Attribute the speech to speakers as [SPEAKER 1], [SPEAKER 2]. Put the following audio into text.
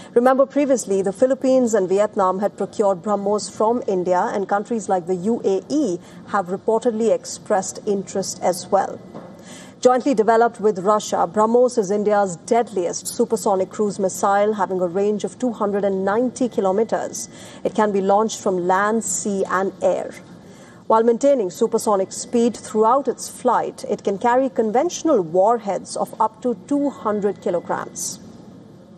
[SPEAKER 1] Remember, previously, the Philippines and Vietnam had procured BrahMos from India, and countries like the UAE have reportedly expressed interest as well. Jointly developed with Russia, BrahMos is India's deadliest supersonic cruise missile, having a range of 290 kilometers. It can be launched from land, sea and air. While maintaining supersonic speed throughout its flight, it can carry conventional warheads of up to 200 kilograms.